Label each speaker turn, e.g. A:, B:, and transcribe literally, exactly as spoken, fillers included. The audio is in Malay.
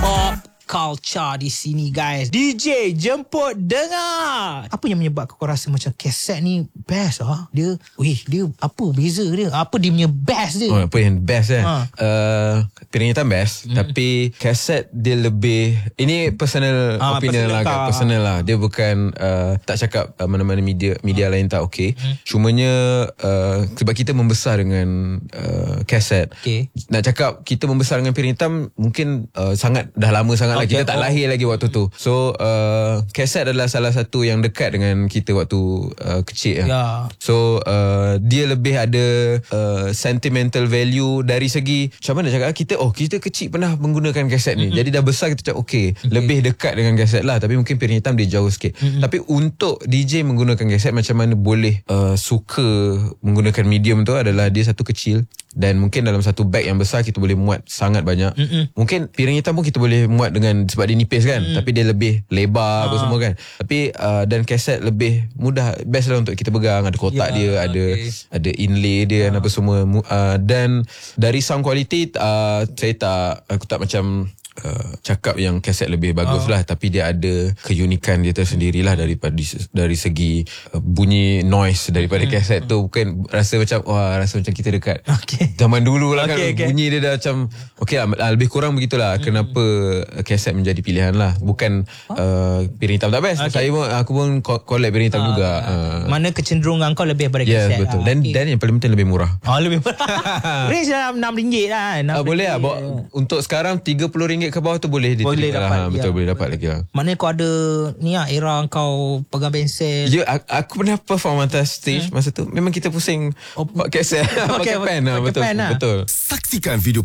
A: Pop culture di sini guys. D J jemput dengar. Apa yang menyebabkan kau rasa macam kaset ni best ah? Dia, weh, dia apa beza dia? Apa dia punya best dia?
B: Oh, apa yang best kan? Ha. Uh, Piring Hitam best, hmm. tapi kaset dia lebih, ini personal ha, opinion lah, kan, personal lah. Dia bukan uh, tak cakap uh, mana-mana media media ha. lain tak okey. Hmm. Cumanya uh, sebab kita membesar dengan uh, kaset. Okay. Nak cakap kita membesar dengan Piring Hitam mungkin uh, sangat dah lama sangat. Okay. Kita tak lahir lagi waktu tu. So uh, kaset adalah salah satu yang dekat dengan kita waktu uh, kecil.
A: Ya.
B: So uh, dia lebih ada uh, sentimental value dari segi macam mana cakap kita, oh kita kecil pernah menggunakan kaset ni. Mm-hmm. Jadi dah besar kita cakap okay, okay, lebih dekat dengan kaset lah. Tapi mungkin Piring Hitam dia jauh sikit. Mm-hmm. Tapi untuk D J menggunakan kaset, macam mana boleh uh, suka menggunakan medium tu adalah dia satu kecil dan mungkin dalam satu bag yang besar kita boleh muat sangat banyak. Mm-hmm. Mungkin Piring Hitam pun kita boleh muat dengan, sebab dia nipis kan, mm. tapi dia lebih lebar ha. apa semua kan. Tapi uh, dan kaset lebih mudah, best lah untuk kita pegang. Ada kotak ya, dia, ada okay. ada inlay dia ha. dan apa semua. Uh, dan dari sound quality uh, saya tak, aku tak macam Uh, cakap yang kaset lebih bagus oh. lah, tapi dia ada keunikan dia tersendirilah daripada dari segi uh, bunyi noise daripada hmm. kaset tu. Bukan rasa macam wah, rasa macam kita dekat okay. zaman dulu lah okay, kan okay. bunyi dia dah macam okey lah, lebih kurang begitulah. hmm. Kenapa kaset menjadi pilihan lah, bukan uh, Piring Hitam tak best. okay. Saya pun, aku pun collect Piring Hitam uh, juga uh.
A: Mana kecenderungan kau lebih pada
B: kaset? Ya, betul.
A: lah.
B: Dan, okay. dan yang paling penting lebih murah.
A: Oh, lebih murah. Range dalam enam ringgit lah.
B: Uh, boleh lah. Untuk sekarang tiga puluh ringgit ke bawah tu boleh
A: boleh dapat
B: lah. Betul,
A: ya.
B: boleh dapat lagi lah.
A: Maknanya kau ada ni lah, era kau pegang pensel.
B: Ya, aku, aku pernah perform atas stage hmm. masa tu. Memang kita pusing oh. pakai kaset, pakai pen lah. Betul,
A: pen lah.
B: betul.
C: Saksikan video